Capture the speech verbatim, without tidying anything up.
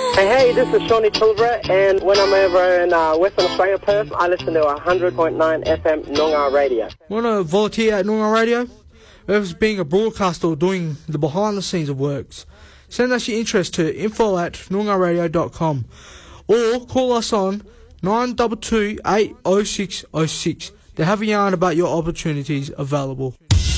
Hey, hey, this is Shawnee Tilbra, and when I'm over in uh, Western Australia, Perth, I listen to one hundred point nine F M Noongar Radio. Want to volunteer at Noongar Radio? Whether it's being a broadcaster or doing the behind-the-scenes of works, send us your interest to info at noongar radio dot com or call us on nine two two, eight oh six oh six to have a yarn about your opportunities available.